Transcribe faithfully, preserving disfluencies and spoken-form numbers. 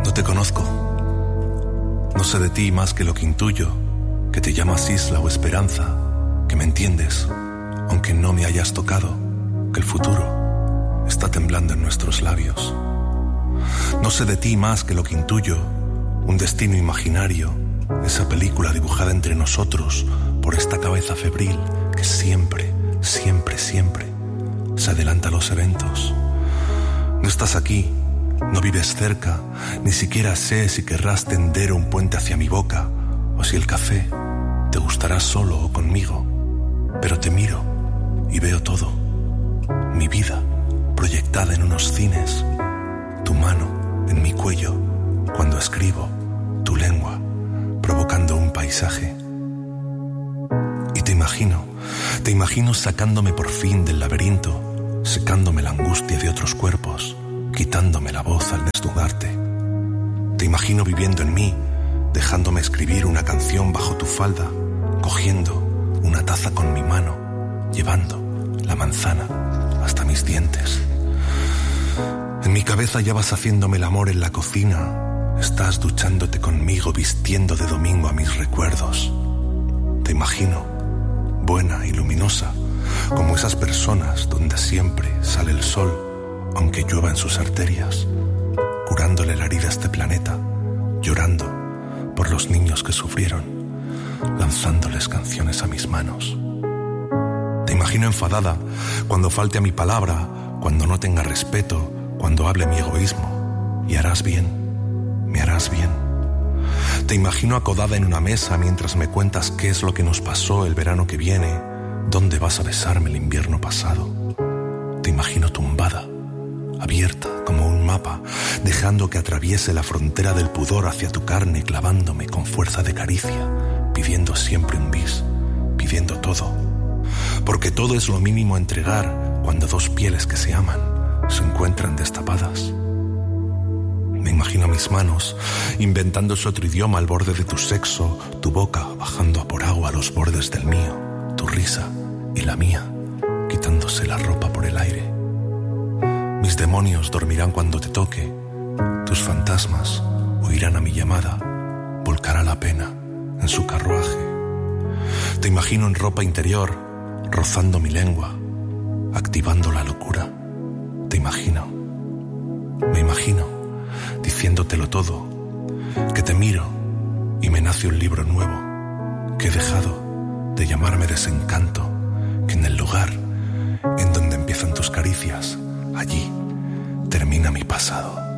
No te conozco. No sé de ti más que lo que intuyo, que te llamas isla o esperanza, que me entiendes, aunque no me hayas tocado, que el futuro está temblando en nuestros labios. No sé de ti más que lo que intuyo, un destino imaginario, esa película dibujada entre nosotros por esta cabeza febril que siempre, siempre, siempre se adelanta a los eventos. No estás aquí, no vives cerca, ni siquiera sé si querrás tender un puente hacia mi boca o si el café te gustará solo o conmigo, pero te miro y veo todo, mi vida proyectada en unos cines, tu mano en mi cuello cuando escribo, tu lengua provocando un paisaje. Y te imagino, te imagino sacándome por fin del laberinto, secándome la angustia de otros cuerpos, quitándome la voz al desnudarte. Te imagino viviendo en mí, dejándome escribir una canción bajo tu falda, cogiendo una taza con mi mano, llevando la manzana hasta mis dientes. En mi cabeza ya vas haciéndome el amor en la cocina, estás duchándote conmigo vistiendo de domingo a mis recuerdos. Te imagino, buena y luminosa, como esas personas donde siempre sale el sol, aunque llueva en sus arterias, curándole la herida a este planeta, llorando por los niños que sufrieron, lanzándoles canciones a mis manos. Te imagino enfadada cuando falte a mi palabra, cuando no tenga respeto, cuando hable mi egoísmo, y harás bien, me harás bien. Te imagino acodada en una mesa mientras me cuentas qué es lo que nos pasó el verano que viene, dónde vas a besarme el invierno pasado. Te imagino tumbada, abierta como un mapa, dejando que atraviese la frontera del pudor hacia tu carne, clavándome con fuerza de caricia, pidiendo siempre un bis, pidiendo todo. Porque todo es lo mínimo a entregar cuando dos pieles que se aman se encuentran destapadas. Me imagino mis manos inventándose otro idioma al borde de tu sexo, tu boca bajando a por agua a los bordes del mío, tu risa y la mía quitándose la ropa por el aire. Mis demonios dormirán cuando te toque, tus fantasmas oirán a mi llamada, volcará la pena en su carruaje. Te imagino en ropa interior, rozando mi lengua, activando la locura. Te imagino, me imagino, diciéndotelo todo, que te miro y me nace un libro nuevo, que he dejado de llamarme desencanto, que en el lugar en donde empiezan tus caricias, allí termina mi pasado.